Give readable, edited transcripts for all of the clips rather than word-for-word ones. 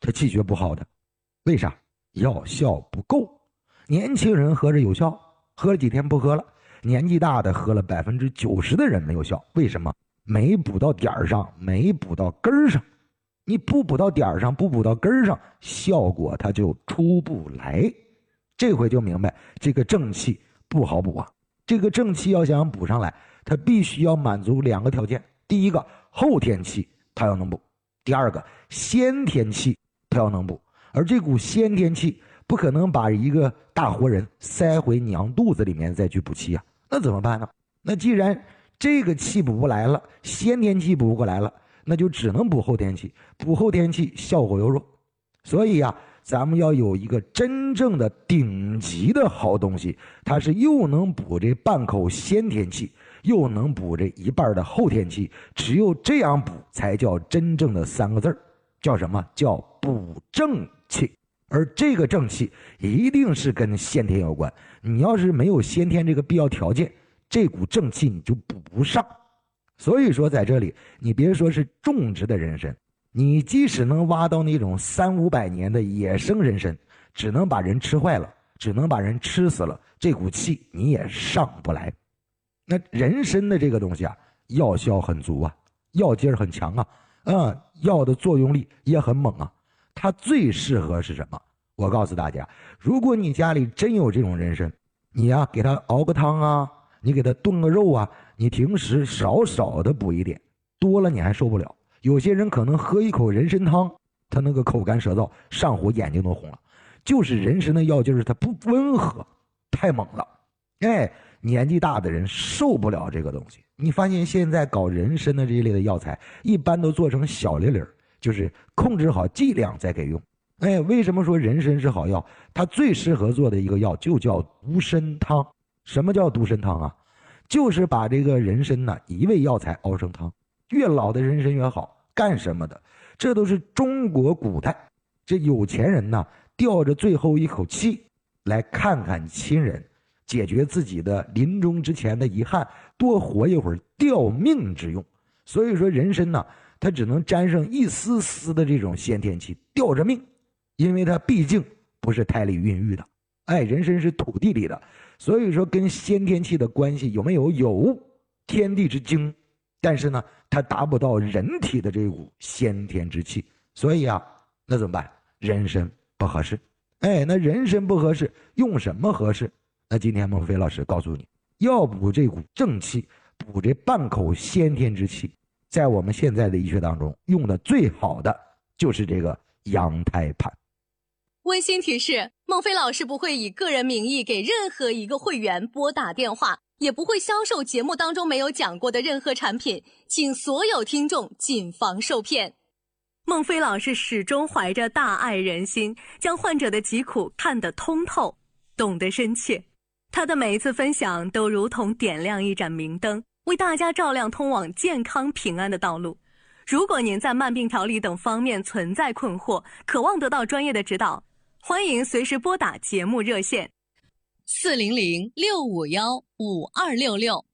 他气血不好的。为啥？药效不够。年轻人喝着有效，喝了几天不喝了，年纪大的喝了90%的人没有效。为什么？没补到点儿上，没补到根儿上。你不补到点儿上，不补到根儿上，效果它就出不来。这回就明白这个正气不好补啊。这个正气要想补上来，它必须要满足2个条件。第一个，后天气它要能补；第二个，先天气它要能补。而这股先天气不可能把一个大活人塞回娘肚子里面再去补气啊，那怎么办呢？那既然这个气补不来了，先天气补不过来了，那就只能补后天气，补后天气效果又弱。所以啊，咱们要有一个真正的顶级的好东西，它是又能补这半口先天气，又能补这一半的后天气，只有这样补才叫真正的3个字，叫什么？叫补正气。而这个正气一定是跟先天有关，你要是没有先天这个必要条件，这股正气你就补不上。所以说在这里，你别说是种植的人参，你即使能挖到那种300-500年的野生人参，只能把人吃坏了，只能把人吃死了，这股气你也上不来。那人参的这个东西啊，药效很足啊，药劲儿很强啊，药的作用力也很猛啊。它最适合是什么？我告诉大家，如果你家里真有这种人参，你呀给它熬个汤啊，你给它炖个肉啊，你平时少少的补一点，多了你还受不了。有些人可能喝一口人参汤，他那个口干舌燥，上火眼睛都红了，就是人参的药劲儿它不温和，太猛了。年纪大的人受不了这个东西。你发现现在搞人参的这一类的药材，一般都做成小粒粒，就是控制好剂量再给用。为什么说人参是好药？它最适合做的一个药就叫独参汤。什么叫独参汤啊？就是把这个人参呢一味药材熬成汤，越老的人参越好。干什么的？这都是中国古代这有钱人呢吊着最后一口气来看看亲人，解决自己的临终之前的遗憾，多活一会儿吊命之用。所以说人参呢，它只能沾上一丝丝的这种先天气，吊着命，因为它毕竟不是胎里孕育的，人参是土地里的，所以说跟先天气的关系有没有？有，天地之精，但是呢，它达不到人体的这股先天之气，所以啊，那怎么办？人参不合适。那人参不合适，用什么合适？那今天孟非老师告诉你，要补这股正气，补这半口先天之气，在我们现在的医学当中用的最好的就是这个羊胎盘。 温馨提示，孟非老师不会以个人名义给任何一个会员拨打电话，也不会销售节目当中没有讲过的任何产品，请所有听众谨防受骗。孟非老师始终怀着大爱人心，将患者的疾苦看得通透，懂得深切。他的每一次分享都如同点亮一盏明灯，为大家照亮通往健康平安的道路。如果您在慢病调理等方面存在困惑，渴望得到专业的指导，欢迎随时拨打节目热线400-651-5266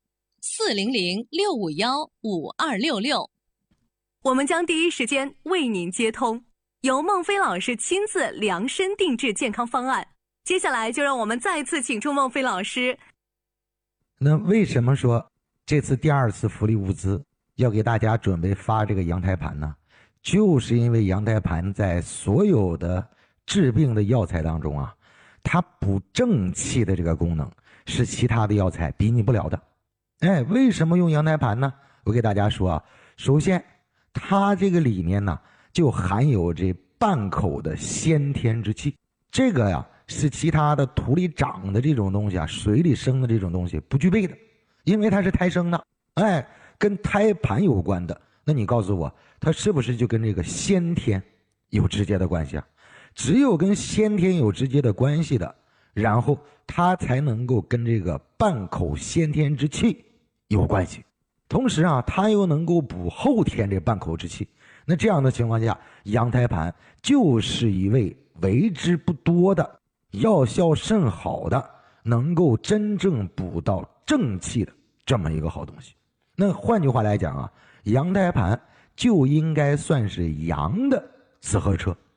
400-651-5266，我们将第一时间为您接通，由孟非老师亲自量身定制健康方案。接下来就让我们再次请出孟非老师。 那为什么说这次第2次福利物资要给大家准备发这个羊胎盘呢？就是因为羊胎盘在所有的治病的药材当中啊，它补正气的这个功能是其他的药材比拟不了的。为什么用羊胎盘呢？我给大家说啊，首先它这个里面呢就含有这半口的先天之气，这个呀是其他的土里长的这种东西啊，水里生的这种东西不具备的，因为它是胎生的，跟胎盘有关的。那你告诉我，它是不是就跟这个先天有直接的关系啊？只有跟先天有直接的关系的，然后它才能够跟这个半口先天之气有关系。同时啊，它又能够补后天这半口之气。那这样的情况下，羊胎盘就是一味为之不多的，药效甚好的，能够真正补到正气的这么一个好东西。那换句话来讲啊，羊胎盘就应该算是羊的四合车。